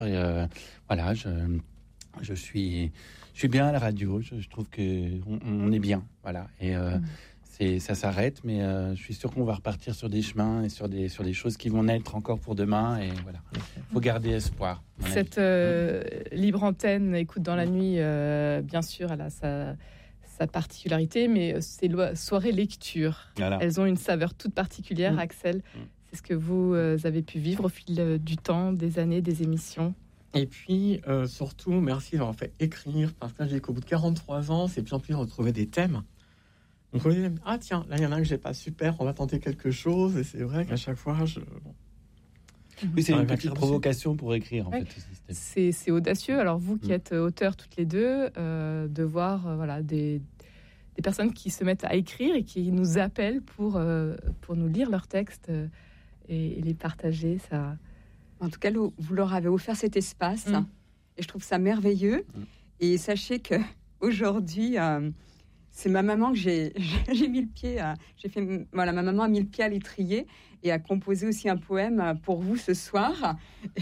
Et, voilà, je suis bien à la radio. Je trouve que on est bien, voilà. Et ça s'arrête, mais je suis sûr qu'on va repartir sur des chemins et sur des choses qui vont naître encore pour demain. Et voilà, faut garder espoir. Cette libre antenne, écoute dans la nuit, bien sûr, elle a sa particularité, mais ces soirées lecture, voilà. Elles ont une saveur toute particulière, Axel. C'est ce que vous avez pu vivre au fil du temps, des années, des émissions. Et puis, surtout, merci d'avoir fait écrire, parce que j'ai qu'au bout de 43 ans, c'est de plus en plus de retrouver des thèmes. Donc, on dit, ah tiens, là, il y en a un que j'ai pas, super, on va tenter quelque chose. Et c'est vrai qu'à chaque fois, oui, c'est une petite provocation pour écrire, en fait. C'est audacieux. Alors, vous qui êtes auteurs toutes les deux, de voir voilà, des personnes qui se mettent à écrire et qui nous appellent pour nous lire leurs textes et les partager, ça... En tout cas, vous leur avez offert cet espace et je trouve ça merveilleux. Et sachez que aujourd'hui, c'est ma maman que j'ai mis le pied. Ma maman a mis le pied à l'étrier et a composé aussi un poème pour vous ce soir.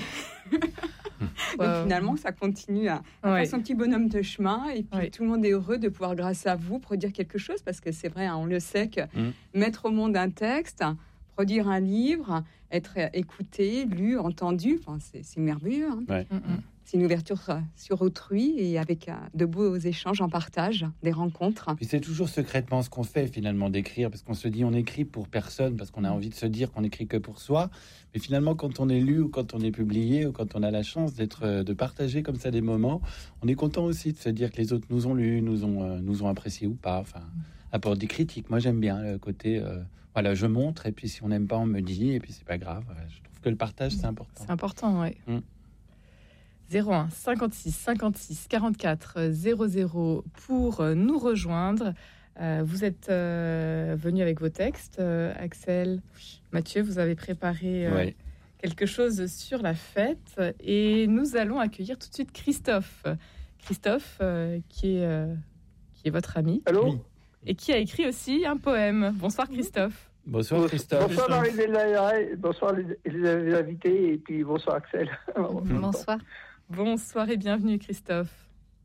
Donc finalement, ça continue à faire son petit bonhomme de chemin. Et puis tout le monde est heureux de pouvoir, grâce à vous, produire quelque chose, parce que c'est vrai, on le sait que mettre au monde un texte, produire un livre, être écouté, lu, entendu, c'est merveilleux. C'est une ouverture sur autrui et avec de beaux échanges en partage, des rencontres. Puis c'est toujours secrètement ce qu'on fait finalement d'écrire, parce qu'on se dit on écrit pour personne, parce qu'on a envie de se dire qu'on écrit que pour soi. Mais finalement, quand on est lu ou quand on est publié ou quand on a la chance de partager comme ça des moments, on est content aussi de se dire que les autres nous ont lus, nous ont apprécié ou pas. Enfin, apporte des critiques. Moi, j'aime bien le côté... voilà, je montre, et puis si on n'aime pas, on me dit, et puis c'est pas grave. Je trouve que le partage, c'est important. C'est important, oui. 01 56 56 44 00 pour nous rejoindre. Vous êtes venu avec vos textes, Axel, Mathieu, vous avez préparé quelque chose sur la fête, et nous allons accueillir tout de suite Christophe. Christophe, qui est votre ami. Allô ? Et qui a écrit aussi un poème. Bonsoir Christophe. Bonsoir Christophe. Bonsoir Marie-Hélène, bonsoir les invités, et puis bonsoir Axel. Bonsoir. Bonsoir et bienvenue Christophe.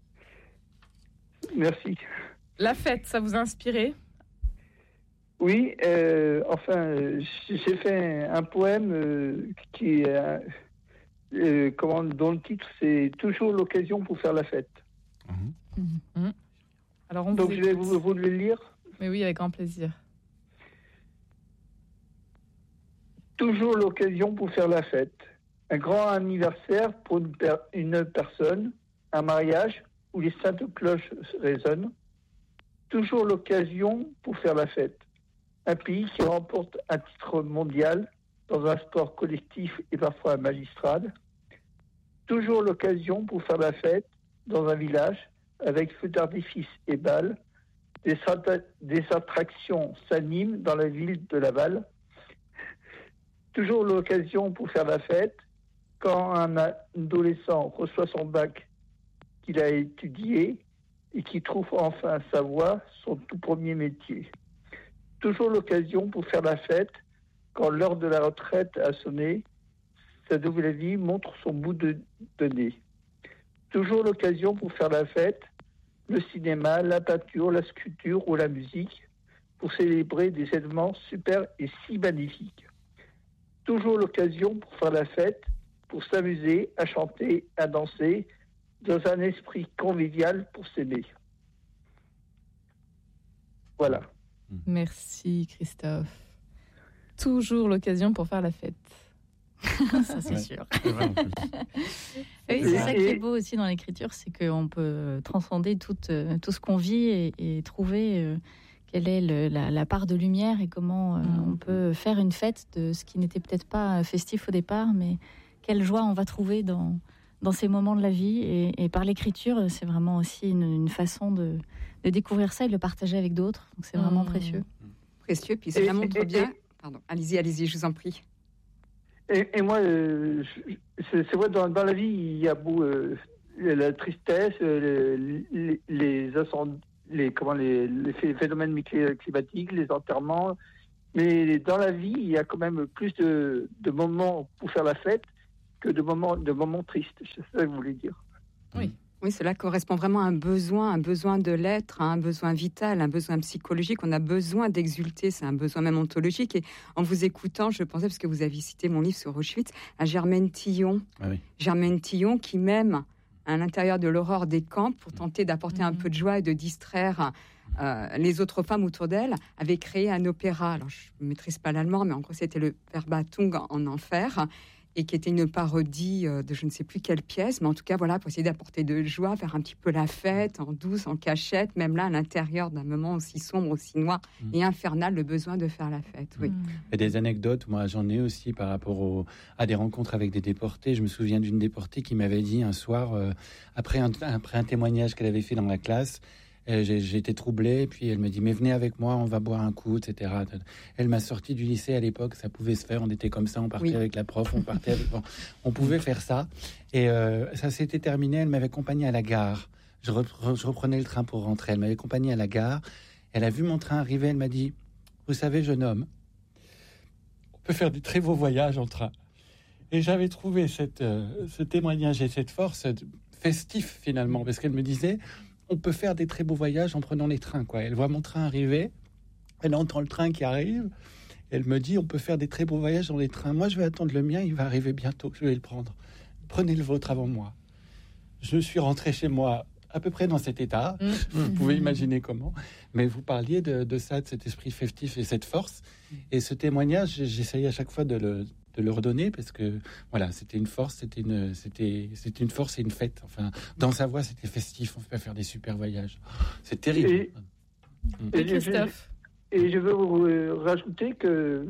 Merci. La fête, ça vous a inspiré ? Oui, j'ai fait un poème qui dont le titre c'est toujours l'occasion pour faire la fête. Alors donc je vais vous le lire. Mais oui, avec grand plaisir. Toujours l'occasion pour faire la fête. Un grand anniversaire pour une personne, un mariage où les saintes cloches résonnent. Toujours l'occasion pour faire la fête. Un pays qui remporte un titre mondial dans un sport collectif et parfois magistral. Toujours l'occasion pour faire la fête dans un village avec feux d'artifice et balles. Des attractions s'animent dans la ville de Laval. Toujours l'occasion pour faire la fête quand un adolescent reçoit son bac qu'il a étudié et qui trouve enfin sa voie, son tout premier métier. Toujours l'occasion pour faire la fête quand l'heure de la retraite a sonné, sa nouvelle vie montre son bout de nez. Toujours l'occasion pour faire la fête, le cinéma, la peinture, la sculpture ou la musique, pour célébrer des événements super et si magnifiques. Toujours l'occasion pour faire la fête, pour s'amuser, à chanter, à danser, dans un esprit convivial pour s'aimer. Voilà. Merci Christophe. Toujours l'occasion pour faire la fête. Ça c'est sûr. Oui, c'est ça qui est beau aussi dans l'écriture, c'est qu'on peut transcender tout ce qu'on vit et trouver quelle est la part de lumière et comment on peut faire une fête de ce qui n'était peut-être pas festif au départ, mais quelle joie on va trouver dans ces moments de la vie. Et par l'écriture, c'est vraiment aussi une façon de découvrir ça et de le partager avec d'autres. Donc c'est vraiment précieux. Précieux, puis ça montre bien... Pardon, allez-y, je vous en prie. Et moi, c'est vrai, dans la vie, il y a la tristesse, les phénomènes climatiques, les enterrements. Mais dans la vie, il y a quand même plus de moments pour faire la fête que de moments tristes. C'est ça que vous voulez dire. Oui, cela correspond vraiment à un besoin de l'être, un besoin vital, un besoin psychologique. On a besoin d'exulter, c'est un besoin même ontologique. Et en vous écoutant, je pensais, parce que vous avez cité mon livre sur Auschwitz, à Germaine Tillon. Germaine Tillon qui, même à l'intérieur de l'horreur des camps, pour tenter d'apporter un peu de joie et de distraire les autres femmes autour d'elle, avait créé un opéra. Alors, je ne maîtrise pas l'allemand, mais en gros, c'était le Verbatung en enfer, et qui était une parodie de je ne sais plus quelle pièce, mais en tout cas, voilà, pour essayer d'apporter de joie, faire un petit peu la fête, en douce, en cachette, même là, à l'intérieur d'un moment aussi sombre, aussi noir et infernal, le besoin de faire la fête, oui. Et des anecdotes, moi, j'en ai aussi par rapport à des rencontres avec des déportés. Je me souviens d'une déportée qui m'avait dit un soir, après un témoignage qu'elle avait fait dans la classe, j'ai été troublé, puis elle me dit, mais venez avec moi, on va boire un coup, etc. Elle m'a sorti du lycée à l'époque, ça pouvait se faire, on était comme ça, on partait avec la prof, on pouvait faire ça. Et ça s'était terminé, elle m'avait accompagné à la gare. Je reprenais le train pour rentrer, elle m'avait accompagné à la gare. Elle a vu mon train arriver, elle m'a dit, vous savez, jeune homme, on peut faire des très beaux voyages en train. Et j'avais trouvé ce témoignage et cette force festif finalement, parce qu'elle me disait, on peut faire des très beaux voyages en prenant les trains, quoi. Elle voit mon train arriver, elle entend le train qui arrive, elle me dit, on peut faire des très beaux voyages dans les trains. Moi, je vais attendre le mien, il va arriver bientôt, je vais le prendre. Prenez le vôtre avant moi. Je suis rentré chez moi à peu près dans cet état. Vous pouvez imaginer comment. Mais vous parliez de ça, de cet esprit festif et cette force. Et ce témoignage, j'essayais à chaque fois de le redonner, parce que voilà, c'était une force, c'était une force et une fête. Enfin, dans sa voix, c'était festif. On peut faire des super voyages. C'est terrible. Et Christophe. Et je veux vous rajouter que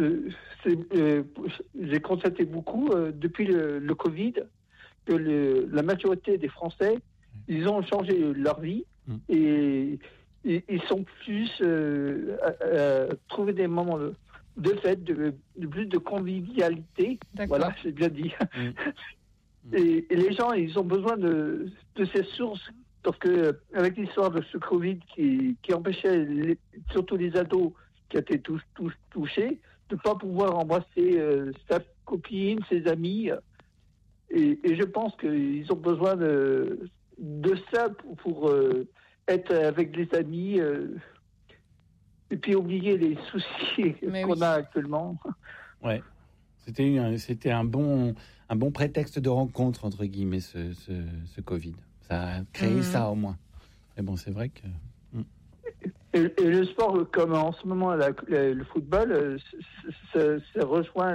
j'ai constaté beaucoup depuis le Covid que la majorité des Français, ils ont changé leur vie et ils sont plus à trouver des moments de fête, de plus de convivialité. D'accord. Voilà, c'est bien dit. Et les gens, ils ont besoin de ces sources, parce que avec l'histoire de ce Covid qui empêchait surtout les ados qui étaient tous touchés de ne pas pouvoir embrasser sa copine, ses amis. Et je pense qu'ils ont besoin de ça pour être avec les amis et puis oublier les soucis qu'on a actuellement. Ouais, c'était un bon prétexte de rencontre, entre guillemets, ce Covid. Ça a créé ça au moins. Mais bon, c'est vrai que... Et le sport, comme en ce moment le football, ça rejoint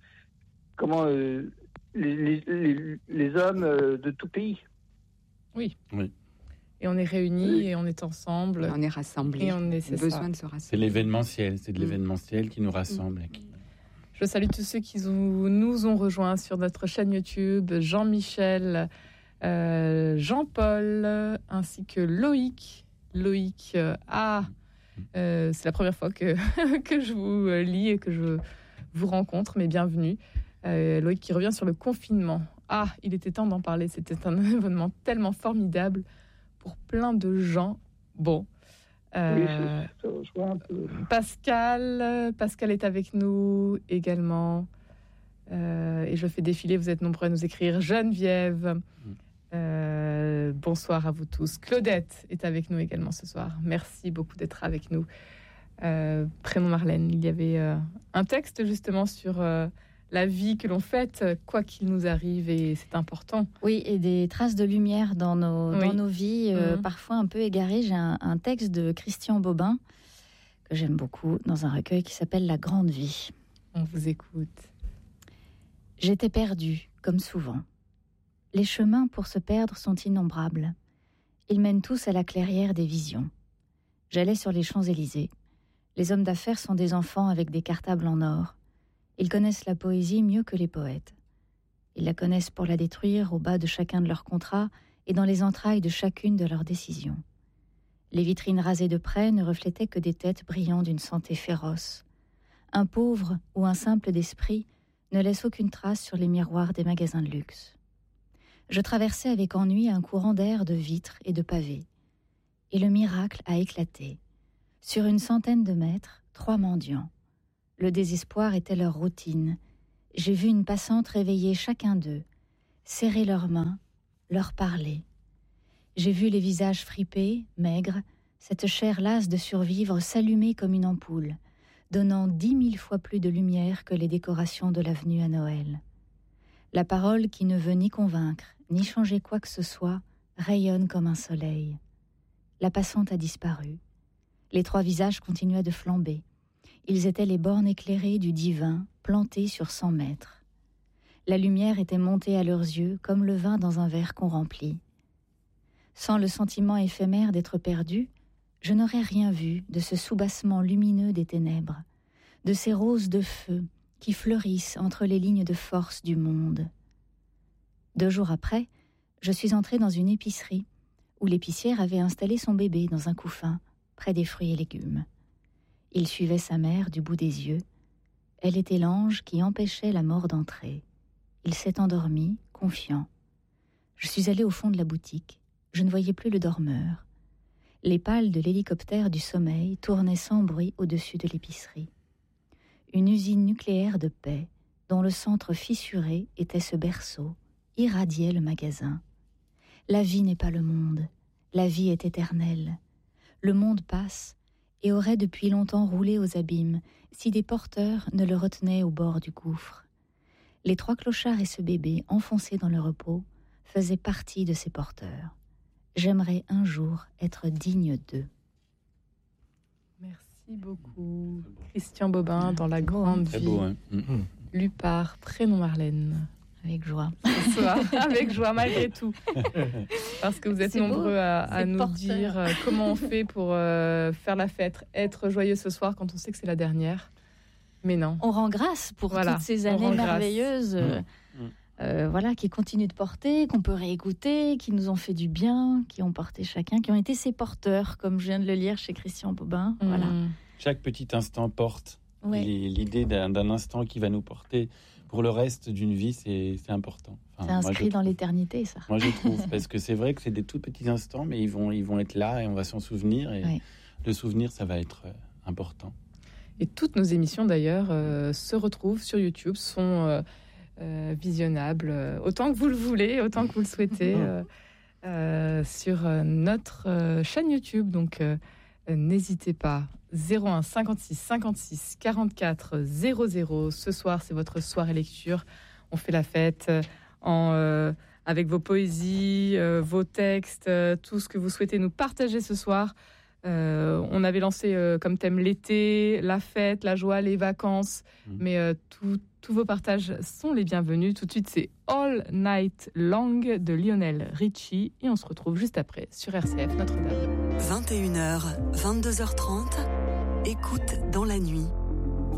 les hommes de tout pays. Oui. Et on est réunis et on est ensemble. On est rassemblés. Et on est besoin de se rassembler. C'est l'événementiel, c'est de l'événementiel qui nous rassemble. Je salue tous ceux qui nous ont rejoints sur notre chaîne YouTube, Jean-Michel, Jean-Paul, ainsi que Loïc. Loïc, c'est la première fois que je vous lis et que je vous rencontre, mais bienvenue. Loïc qui revient sur le confinement. Il était temps d'en parler, c'était un événement tellement formidable pour plein de gens. Bon. Pascal est avec nous également. Et je fais défiler, vous êtes nombreux à nous écrire. Geneviève. Bonsoir à vous tous. Claudette est avec nous également ce soir. Merci beaucoup d'être avec nous. Prénom Marlène, il y avait un texte justement sur la vie que l'on fête, quoi qu'il nous arrive, et c'est important. Oui, et des traces de lumière dans nos vies, parfois un peu égarées. J'ai un texte de Christian Bobin, que j'aime beaucoup, dans un recueil qui s'appelle « La grande vie ». On vous écoute. J'étais perdue, comme souvent. Les chemins pour se perdre sont innombrables. Ils mènent tous à la clairière des visions. J'allais sur les Champs-Élysées. Les hommes d'affaires sont des enfants avec des cartables en or. Ils connaissent la poésie mieux que les poètes. Ils la connaissent pour la détruire au bas de chacun de leurs contrats et dans les entrailles de chacune de leurs décisions. Les vitrines rasées de près ne reflétaient que des têtes brillant d'une santé féroce. Un pauvre ou un simple d'esprit ne laisse aucune trace sur les miroirs des magasins de luxe. Je traversais avec ennui un courant d'air de vitres et de pavés. Et le miracle a éclaté. Sur une centaine de mètres, 3 mendiants. Le désespoir était leur routine, J'ai vu une passante réveiller chacun d'eux, serrer leurs mains, leur parler. J'ai vu les visages fripés, maigres, cette chair lasse de survivre s'allumer comme une ampoule, donnant 10 000 fois plus de lumière que les décorations de l'avenue à Noël. La parole qui ne veut ni convaincre, ni changer quoi que ce soit, rayonne comme un soleil. La passante a disparu. Les 3 visages continuaient de flamber. Ils étaient les bornes éclairées du divin, plantées sur 100 mètres. La lumière était montée à leurs yeux comme le vin dans un verre qu'on remplit. Sans le sentiment éphémère d'être perdu, je n'aurais rien vu de ce soubassement lumineux des ténèbres, de ces roses de feu qui fleurissent entre les lignes de force du monde. 2 jours après, je suis entrée dans une épicerie où l'épicière avait installé son bébé dans un couffin, près des fruits et légumes. Il suivait sa mère du bout des yeux. Elle était l'ange qui empêchait la mort d'entrer. Il s'est endormi, confiant. Je suis allée au fond de la boutique. Je ne voyais plus le dormeur. Les pales de l'hélicoptère du sommeil tournaient sans bruit au-dessus de l'épicerie. Une usine nucléaire de paix, dont le centre fissuré était ce berceau, irradiait le magasin. La vie n'est pas le monde, la vie est éternelle. Le monde passe et aurait depuis longtemps roulé aux abîmes si des porteurs ne le retenaient au bord du gouffre. Les 3 clochards et ce bébé enfoncé dans le repos faisaient partie de ces porteurs. J'aimerais un jour être digne d'eux. Merci beaucoup. Christian Bobin, dans La Grande Vie. Beau, hein. Lu par Prénom Marlène. Avec joie. Ce soir, avec joie, malgré tout. Parce que vous êtes nombreux à nous dire comment on fait pour faire la fête, être joyeux ce soir quand on sait que c'est la dernière. Mais non. On rend grâce pour toutes ces années merveilleuses. Qui continuent de porter, qu'on peut réécouter, qui nous ont fait du bien, qui ont porté chacun, qui ont été ses porteurs, comme je viens de le lire chez Christian Bobin. Voilà. Chaque petit instant porte. L'idée d'un instant qui va nous porter pour le reste d'une vie, c'est important. C'est inscrit dans l'éternité, ça. Moi, je trouve, parce que c'est vrai que c'est des tout petits instants, mais ils vont être là et on va s'en souvenir. Et le souvenir, ça va être important. Et toutes nos émissions, d'ailleurs, se retrouvent sur YouTube, sont visionnables autant que vous le voulez, autant que vous le souhaitez, sur notre chaîne YouTube. Donc, n'hésitez pas. 01 56 56 44 00. Ce soir, c'est votre soirée lecture. On fait la fête avec vos poésies, vos textes, tout ce que vous souhaitez nous partager ce soir. On avait lancé comme thème l'été, la fête, la joie, les vacances. Mais tous vos partages sont les bienvenus. Tout de suite, c'est All Night Long de Lionel Richie. Et on se retrouve juste après sur RCF Notre-Dame. 21h, 22h30. Écoute dans la nuit.